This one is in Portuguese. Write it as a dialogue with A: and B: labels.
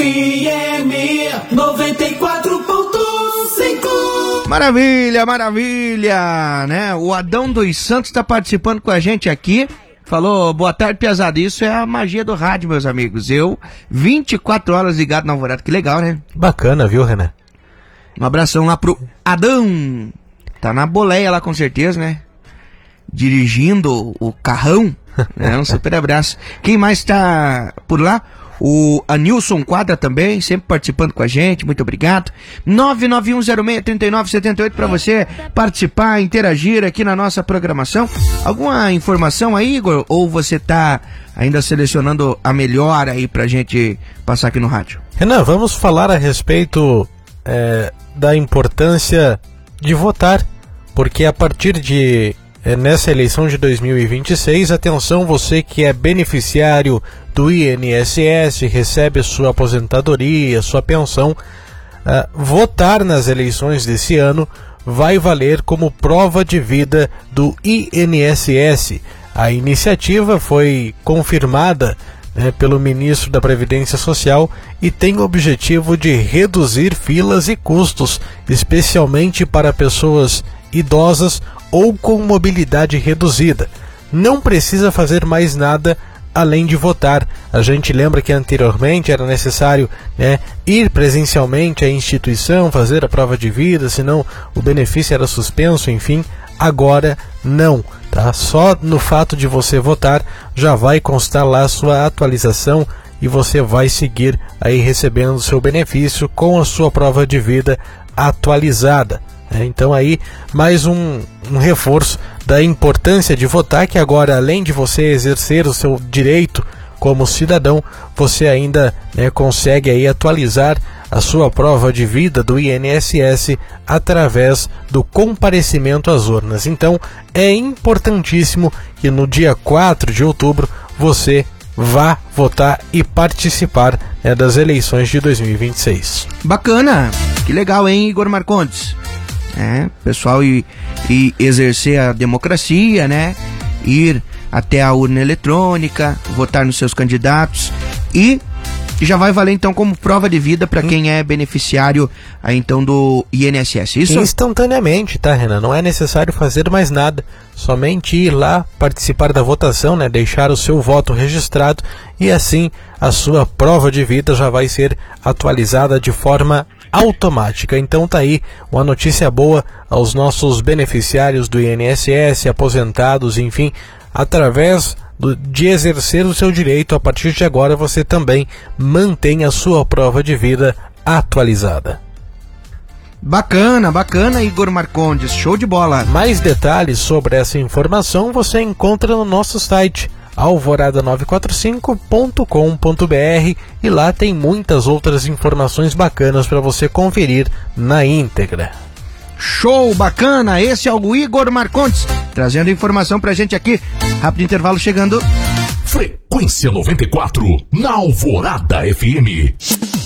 A: FM 94.5.
B: Maravilha, maravilha, né? O Adão dos Santos tá participando com a gente aqui. Falou, boa tarde, piazada. Isso é a magia do rádio, meus amigos. Eu, 24 horas ligado na Alvorada. Que legal, né?
C: Bacana, viu, Renan?
B: Um abração lá pro Adão. Tá na boleia lá, com certeza, né? Dirigindo o carrão. Um super abraço. Quem mais tá por lá? O Anilson Quadra também, sempre participando com a gente, muito obrigado. 991063978 para você participar, interagir aqui na nossa programação. Alguma informação aí, Igor? Ou você tá ainda selecionando a melhor aí pra gente passar aqui no rádio?
C: Renan, vamos falar a respeito da importância de votar, porque a partir de nessa eleição de 2026, atenção, você que é beneficiário do INSS, recebe sua aposentadoria, sua pensão, votar nas eleições desse ano vai valer como prova de vida do INSS. A iniciativa foi confirmada pelo ministro da Previdência Social e tem o objetivo de reduzir filas e custos, especialmente para pessoas idosas ou com mobilidade reduzida. Não precisa fazer mais nada além de votar. A gente lembra que anteriormente era necessário ir presencialmente à instituição, fazer a prova de vida, senão o benefício era suspenso, enfim. Agora não, tá? Só no fato de você votar já vai constar lá a sua atualização e você vai seguir aí recebendo o seu benefício com a sua prova de vida atualizada. Então aí mais um reforço da importância de votar, que agora, além de você exercer o seu direito como cidadão, você ainda consegue aí atualizar a sua prova de vida do INSS através do comparecimento às urnas. Então é importantíssimo que no dia 4 de outubro você vá votar e participar das eleições de 2026.
B: Bacana, que legal, hein, Igor Marcondes? Pessoal, e exercer a democracia, né? Ir até a urna eletrônica, votar nos seus candidatos e já vai valer então como prova de vida para quem é beneficiário aí, então do INSS. Isso
C: instantaneamente, tá, Renan? Não é necessário fazer mais nada, somente ir lá participar da votação, deixar o seu voto registrado e assim a sua prova de vida já vai ser atualizada de forma automática. Então tá aí uma notícia boa aos nossos beneficiários do INSS, aposentados, enfim, através de exercer o seu direito. A partir de agora você também mantém a sua prova de vida atualizada.
B: Bacana, bacana, Igor Marcondes, show de bola.
C: Mais detalhes sobre essa informação você encontra no nosso site alvorada945.com.br e lá tem muitas outras informações bacanas para você conferir na íntegra.
B: Show, bacana, esse é o Igor Marcondes trazendo informação pra gente aqui. Rápido intervalo chegando.
D: Frequência 94 na Alvorada FM.